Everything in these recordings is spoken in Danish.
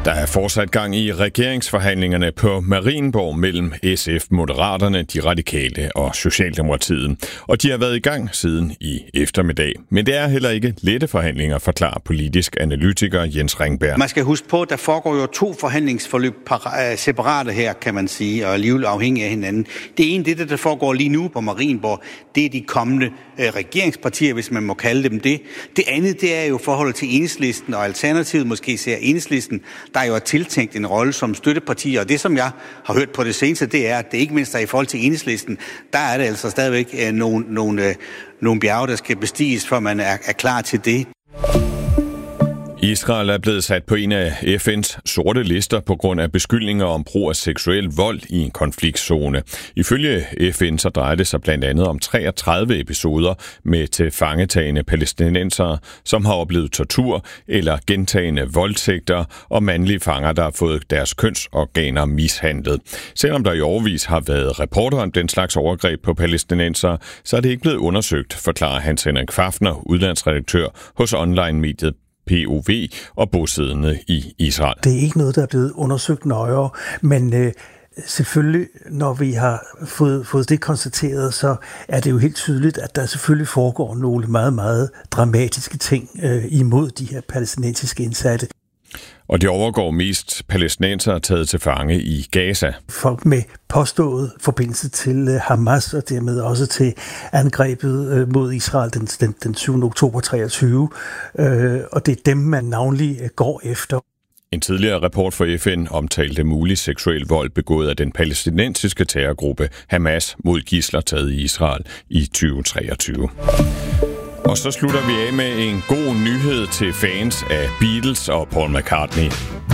Der er fortsat gang i regeringsforhandlingerne på Marienborg mellem SF, Moderaterne, De Radikale og Socialdemokratiet. Og de har været i gang siden i eftermiddag. Men det er heller ikke lette forhandlinger, forklarer politisk analytiker Jens Ringberg. Man skal huske på, at der foregår jo 2 forhandlingsforløb separate her, kan man sige, og alligevel afhængige af hinanden. Det ene, det der foregår lige nu på Marienborg, det er de kommende regeringspartier, hvis man må kalde dem det. Det andet, det er jo forholdet til Enhedslisten, og Alternativet måske ser Enhedslisten, der jo er tiltænkt en rolle som støtteparti, og det, som jeg har hørt på det seneste, det er, at det ikke mindst er i forhold til Enhedslisten, der er det altså stadigvæk nogle bjerge, der skal bestiges, for man er klar til det. Israel er blevet sat på en af FN's sorte lister på grund af beskyldninger om brug af seksuel vold i en konfliktzone. Ifølge FN så drejer det sig blandt andet om 33 episoder med tilfangetagende palæstinensere, som har oplevet tortur eller gentagende voldtægter og mandlige fanger, der har fået deres kønsorganer mishandlet. Selvom der i årevis har været rapporter om den slags overgreb på palæstinensere, så er det ikke blevet undersøgt, forklarer Hans Henrik Fafner, udlandsredaktør hos online-mediet POV og bosiddende i Israel. Det er ikke noget, der er blevet undersøgt nøjere, men selvfølgelig, når vi har fået det konstateret, så er det jo helt tydeligt, at der selvfølgelig foregår nogle meget, meget dramatiske ting imod de her palæstinensiske indsatte. Og det overgår mest palæstinensere taget til fange i Gaza. Folk med påstået forbindelse til Hamas og dermed også til angrebet mod Israel den 7. oktober 23. Og det er dem, man navnlig går efter. En tidligere rapport fra FN omtalte mulig seksuel vold begået af den palæstinensiske terrorgruppe Hamas mod gidsler taget i Israel i 2023. Og så slutter vi af med en god nyhed til fans af Beatles og Paul McCartney.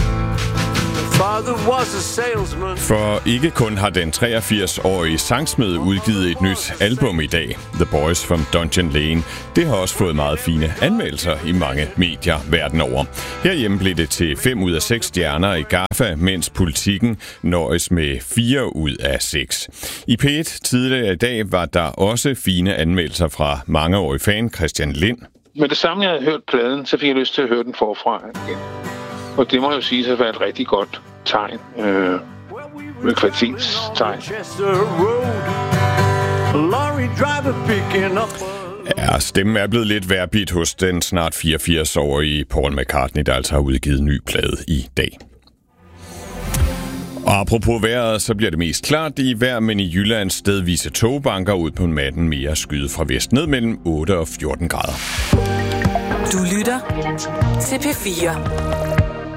For ikke kun har den 83-årige sangsmed udgivet et nyt album i dag, The Boys from Dungeon Lane. Det har også fået meget fine anmeldelser i mange medier verden over. Herhjemme blev det til 5 ud af 6 stjerner i GAFFA, mens Politikken nøjes med 4 ud af 6. I P1 tidligere i dag var der også fine anmeldelser fra mangeårig fan Christian Lind. Med det samme, jeg havde hørt pladen, så fik jeg lyst til at høre den forfra igen. Og det må jo sige at være et rigtig godt tegn, med kvalitetstegn. Ja, stemmen er blevet lidt vejrbit hos den snart 84-årige Paul McCartney, der altså har udgivet ny plade i dag. Og apropos vejret, så bliver det mest klart i vejr, men i Jylland stedvise togbanker ud på natten mere skyde fra vest ned mellem 8 og 14 grader. Du lytter til P4.